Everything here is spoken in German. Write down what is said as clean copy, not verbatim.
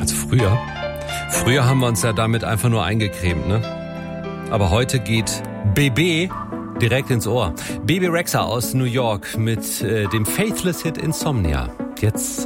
Also früher haben wir uns ja damit einfach nur eingecremt, ne? Aber heute geht BB direkt ins Ohr. Bebe Rexha aus New York mit dem Faithless Hit Insomnia. Jetzt